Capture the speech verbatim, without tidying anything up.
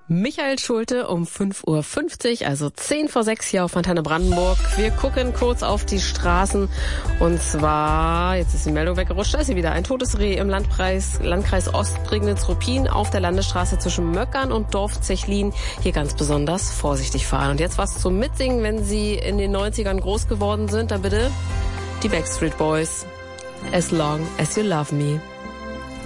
Michael Schulte um fünf Uhr fünfzig, also zehn vor sechs hier auf Antenne Brandenburg. Wir gucken kurz auf die Straßen und zwar, jetzt ist die Meldung weggerutscht, da ist sie wieder, ein totes Reh im Landkreis, Landkreis Ostprignitz-Ruppin auf der Landesstraße zwischen Möckern und Dorf Zechlin. Hier ganz besonders vorsichtig fahren. Und jetzt was zum Mitsingen, wenn Sie in den neunzigern groß geworden sind, dann bitte die Backstreet Boys. As long as you love me.